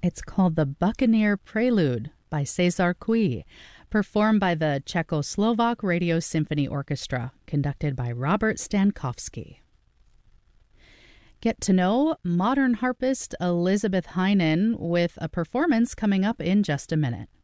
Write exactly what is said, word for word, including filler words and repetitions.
It's called the Buccaneer Prelude by Cesar Cui, performed by the Czechoslovak Radio Symphony Orchestra, conducted by Robert Stankowski. Get to know modern harpist Elizabeth Heinen with a performance coming up in just a minute.